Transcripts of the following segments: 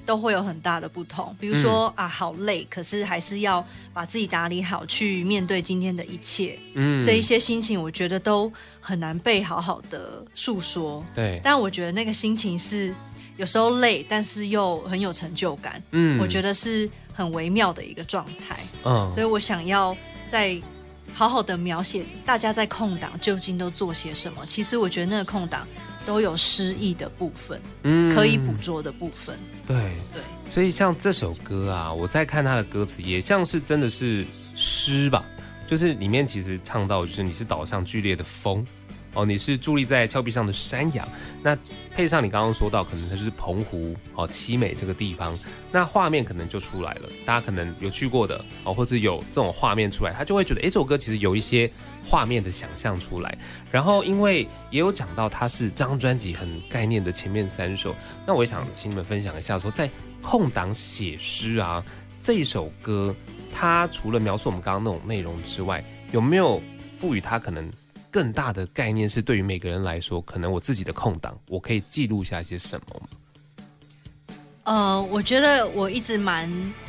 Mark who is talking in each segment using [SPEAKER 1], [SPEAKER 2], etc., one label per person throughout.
[SPEAKER 1] 都会有很大的不同。比如说好累，可是还是要把自己打理好，去面对今天的一切。这一些心情，我觉得都很难被好好的诉说。
[SPEAKER 2] 对，
[SPEAKER 1] 但我觉得那个心情是有时候累，但是又很有成就感。我觉得是很微妙的一个状态。所以我想要在好好的描写大家在空档究竟都做些什么。其实我觉得那个空档都有诗意的部分，可以捕捉的部分。
[SPEAKER 2] 对，所以像这首歌啊，我在看它的歌词，也像是真的是诗吧，就是里面其实唱到就是你是岛上剧烈的风。你是伫立在峭壁上的山羊，那配上你刚刚说到，可能它就是澎湖七美这个地方，那画面可能就出来了。大家可能有去过的或者有这种画面出来，他就会觉得，这首歌其实有一些画面的想象出来。然后因为也有讲到它是这张专辑很概念的前面3首，那我也想请你们分享一下，说在空档写诗啊这一首歌，它除了描述我们刚刚那种内容之外，有没有赋予它可能更大的概念，是对于每个人来说，可能我自己的空档，我可以记录下些什么吗？
[SPEAKER 1] 我觉得我一直蛮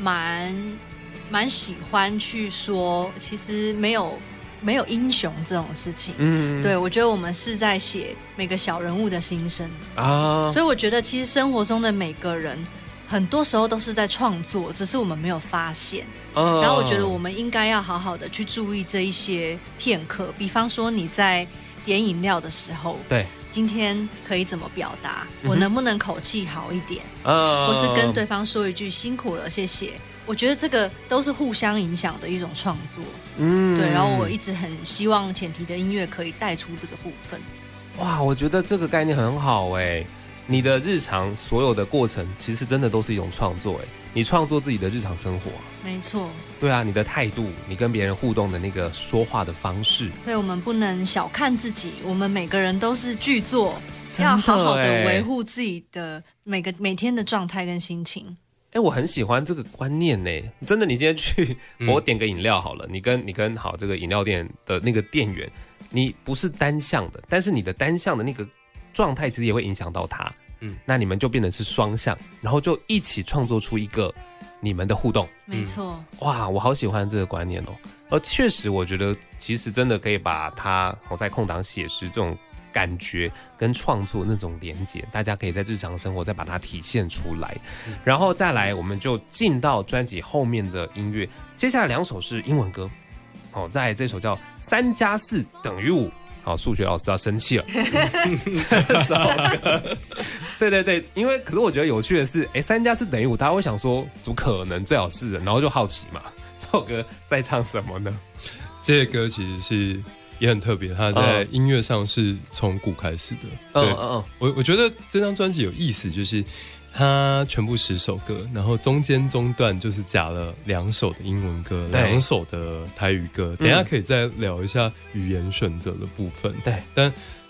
[SPEAKER 1] 喜欢去说，其实没有英雄这种事情。对，我觉得我们是在写每个小人物的心声啊。所以我觉得，其实生活中的每个人，很多时候都是在创作，只是我们没有发现。然后我觉得我们应该要好好的去注意这一些片刻，比方说你在点饮料的时候，
[SPEAKER 2] 对，
[SPEAKER 1] 今天可以怎么表达？我能不能口气好一点？或是跟对方说一句辛苦了，谢谢。我觉得这个都是互相影响的一种创作。对。然后我一直很希望前提的音乐可以带出这个部分。
[SPEAKER 2] 哇，我觉得这个概念很好哎。你的日常所有的过程，其实真的都是一种创作哎。你创作自己的日常生活，
[SPEAKER 1] 没错。
[SPEAKER 2] 对啊，你的态度，你跟别人互动的那个说话的方式，
[SPEAKER 1] 所以我们不能小看自己，我们每个人都是巨作，要好好的维护自己的每天的状态跟心情。
[SPEAKER 2] 我很喜欢这个观念呢，真的。你今天去，我点个饮料好了，你跟好这个饮料店的那个店员，你不是单向的，但是你的单向的那个状态其实也会影响到他。那你们就变成是双向，然后就一起创作出一个你们的互动。
[SPEAKER 1] 没错。
[SPEAKER 2] 哇，我好喜欢这个观念哦。确实，我觉得其实真的可以把它在空档写诗这种感觉跟创作那种连结，大家可以在日常生活再把它体现出来。然后再来，我们就进到专辑后面的音乐。接下来2首是英文歌，在这首叫3+4等于5。好，数学老师要生气了。这首歌，对，因为可是我觉得有趣的是，3+4等于5，大家会想说怎么可能？最好是的，然后就好奇嘛，这首歌在唱什么呢？
[SPEAKER 3] 这个歌其实是也很特别，它在音乐上是从鼓开始的。我觉得这张专辑有意思，就是它全部10首歌，然后中段就是加了2首的英文歌，2首的台语歌。等一下可以再聊一下语言选择的部分。
[SPEAKER 2] 对，
[SPEAKER 3] 但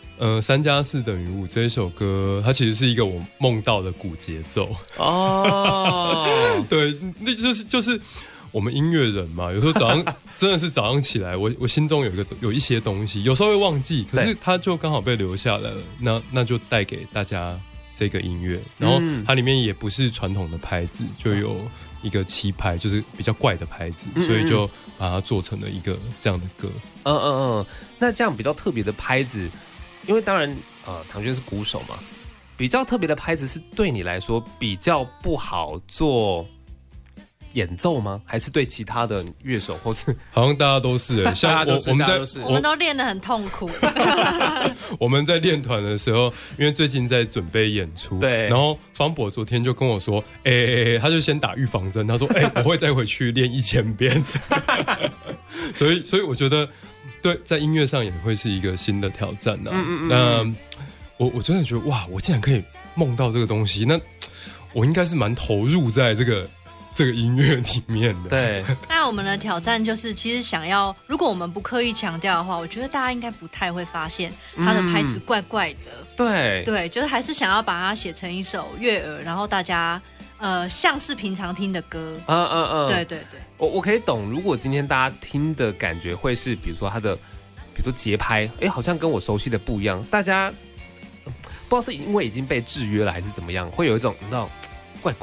[SPEAKER 3] 3+4等于5这一首歌，它其实是一个我梦到的鼓节奏。对，那就是我们音乐人嘛，有时候早上真的是早上起来，我心中有一些东西，有时候会忘记，可是它就刚好被留下来了，那就带给大家这个音乐。然后它里面也不是传统的拍子，就有一个7拍，就是比较怪的拍子，所以就把它做成了一个这样的歌。
[SPEAKER 2] 那这样比较特别的拍子，因为当然唐娟是鼓手嘛，比较特别的拍子是对你来说比较不好做演奏吗？还是对其他的乐手，或是
[SPEAKER 3] 好像大家都是像
[SPEAKER 1] 我们都练得很痛苦。
[SPEAKER 3] 我们在练团的时候，因为最近在准备演出，
[SPEAKER 2] 对，
[SPEAKER 3] 然后方博昨天就跟我说，他就先打预防针，他说，我会再回去练1000遍。所以我觉得，对，在音乐上也会是一个新的挑战呐。那我真的觉得，哇，我竟然可以梦到这个东西，那我应该是蛮投入在这个音乐里面的。
[SPEAKER 2] 对，
[SPEAKER 1] 那我们的挑战就是，其实想要，如果我们不刻意强调的话，我觉得大家应该不太会发现它的拍子怪怪的。对，就是还是想要把它写成一首悦耳，然后大家像是平常听的歌。对，
[SPEAKER 2] 我可以懂。如果今天大家听的感觉会是，比如说它的，比如说节拍，好像跟我熟悉的不一样，大家不知道是因为已经被制约了还是怎么样，会有一种你知道